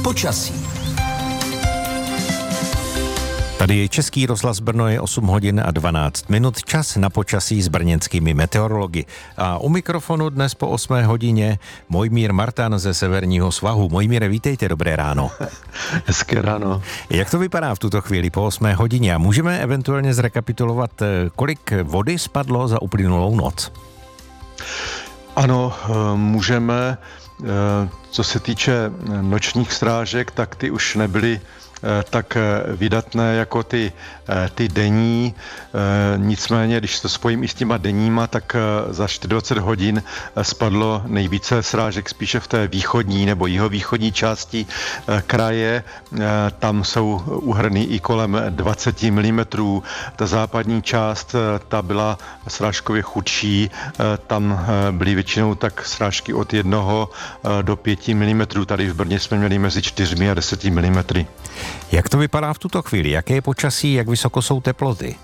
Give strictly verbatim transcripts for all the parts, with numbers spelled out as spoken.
počasí. Tady je Český rozhlas Brno, je osm hodin a dvanáct minut, čas na počasí s brněnskými meteorology. A u mikrofonu dnes po osmé hodině Mojmír Martan ze Severního svahu. Mojmíre, vítejte, dobré ráno. Hezké ráno. Jak to vypadá v tuto chvíli po osmé hodině? A můžeme eventuálně zrekapitulovat, kolik vody spadlo za uplynulou noc? Ano, můžeme. Co se týče nočních srážek, tak ty už nebyly tak vydatné jako ty, ty denní. Nicméně, když to spojím i s těma denníma, tak za dvacet čtyři hodin spadlo nejvíce srážek spíše v té východní nebo jihovýchodní části kraje. Tam jsou úhrny i kolem dvacet milimetrů. Ta západní část, ta byla srážkově chudší. Tam byly většinou tak srážky od jednoho do pěti milimetrů. Tady v Brně jsme měli mezi čtyřmi a deseti milimetry. Jak to vypadá v tuto chvíli? Jaké je počasí, jak vysoko jsou teploty?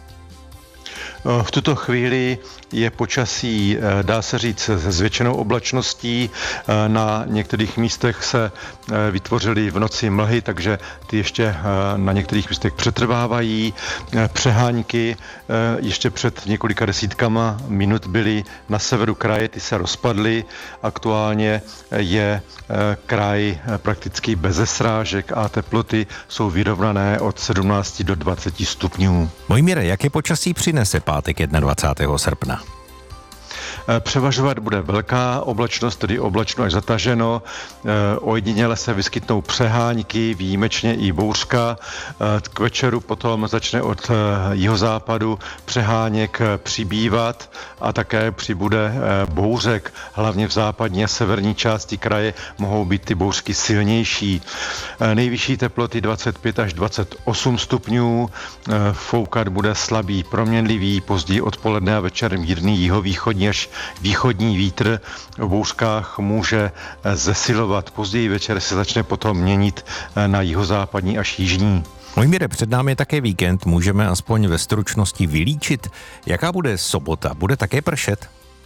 V tuto chvíli je počasí, dá se říct, se zvětšenou oblačností. Na některých místech se vytvořily v noci mlhy, takže ty ještě na některých místech přetrvávají. Přehánky ještě před několika desítkama minut byly na severu kraje, ty se rozpadly. Aktuálně je kraj prakticky beze srážek a teploty jsou vyrovnané od sedmnácti do dvaceti stupňů. Mojmíre, jaké počasí přinese pátek dvacátého prvního srpna? Převažovat bude velká oblačnost, tedy oblačno až zataženo. Ojediněle se vyskytnou přehánky, výjimečně i bouřka. K večeru potom začne od jihozápadu přeháněk přibývat a také přibude bouřek. Hlavně v západní a severní části kraje mohou být ty bouřky silnější. Nejvyšší teploty dvacet pět až dvacet osm stupňů. Foukat bude slabý, proměnlivý, později odpoledne a večer mírný jihovýchodní až východní vítr. V bouřkách může zesilovat. Později večer se začne potom měnit na jihozápadní až jižní. Mojmíre, před námi je také víkend. Můžeme aspoň ve stručnosti vylíčit, jaká bude sobota? Bude také pršet?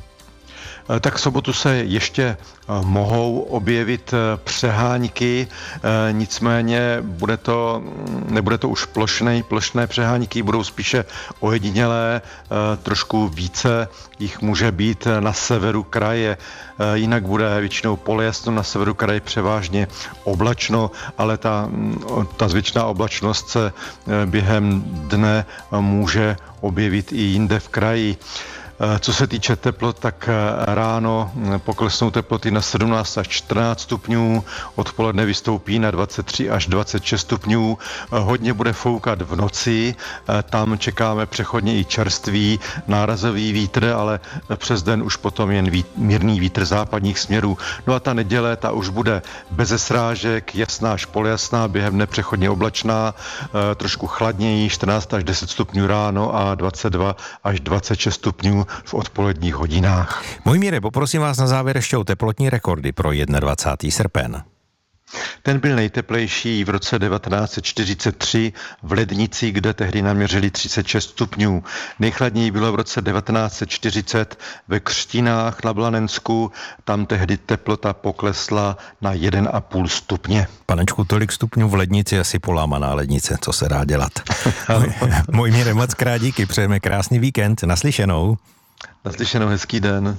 Tak v sobotu se ještě mohou objevit přehánky, nicméně bude to, nebude to už plošné, plošné přehánky, budou spíše ojedinělé, trošku více jich může být na severu kraje, jinak bude většinou polojasno, na severu kraje převážně oblačno, ale ta, ta zvětšená oblačnost se během dne může objevit i jinde v kraji. Co se týče teplot, tak ráno poklesnou teploty na sedmnáct až čtrnáct stupňů, odpoledne vystoupí na dvacet tři až dvacet šest stupňů, hodně bude foukat v noci, tam čekáme přechodně i čerstvý nárazový vítr, ale přes den už potom jen vít, mírný vítr západních směrů. No a ta neděle, ta už bude beze srážek, jasná až polojasná, během dne přechodně oblačná, trošku chladněji, čtrnáct až deset stupňů ráno a dvacet dva až dvacet šest stupňů v odpoledních hodinách. Mojmíre, poprosím vás na závěr ještě o teplotní rekordy pro dvacátého prvního srpen. Ten byl nejteplejší v roce devatenáct set čtyřicet tři v Lednici, kde tehdy naměřili třicet šest stupňů. Nejchladněji bylo v roce devatenáct set čtyřicet ve Křtinách na Blanensku, tam tehdy teplota poklesla na jeden a půl stupně. Panečku, tolik stupňů v Lednici, asi polámaná lednice, co se dá dělat. Mojmíre, moc krát díky, přejeme krásný víkend, naslyšenou. Naslyšenou, hezký den.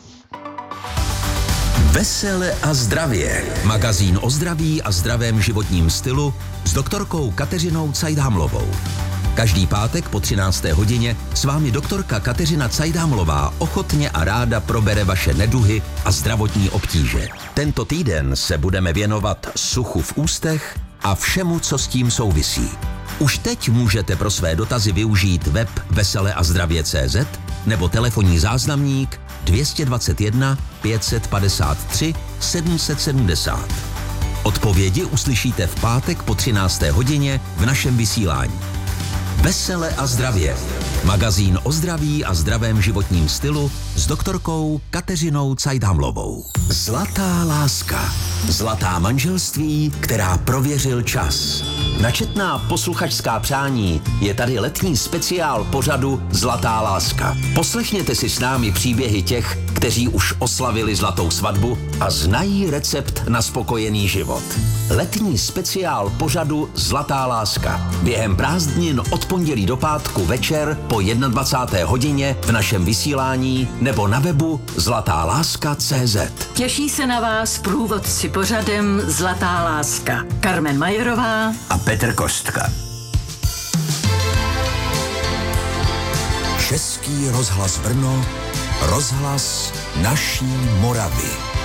Vesele a zdravě. Magazín o zdraví a zdravém životním stylu s doktorkou Kateřinou Cajdhamlovou. Každý pátek po třinácté hodině s vámi doktorka Kateřina Cajdhamlová ochotně a ráda probere vaše neduhy a zdravotní obtíže. Tento týden se budeme věnovat suchu v ústech a všemu, co s tím souvisí. Už teď můžete pro své dotazy využít web vesele a zdravě tečka cé zet nebo telefonní záznamník dvě dvě jedna, pět padesát tři, sedm set sedmdesát. Odpovědi uslyšíte v pátek po třinácté hodině v našem vysílání. Vesele a zdravě. Magazín o zdraví a zdravém životním stylu s doktorkou Kateřinou Cajdhamlovou. Zlatá láska. Zlatá manželství, která prověřil čas. Na četná posluchačská přání je tady letní speciál pořadu Zlatá láska. Poslechněte si s námi příběhy těch, kteří už oslavili zlatou svatbu a znají recept na spokojený život. Letní speciál pořadu Zlatá láska. Během prázdnin od pondělí do pátku večer po dvacáté jedné hodině v našem vysílání nebo na webu zlatá láska tečka cé zet. Těší se na vás průvodci pořadem Zlatá láska. Carmen Majerová a Petr Kostka. Český rozhlas Brno, rozhlas naší Moravy.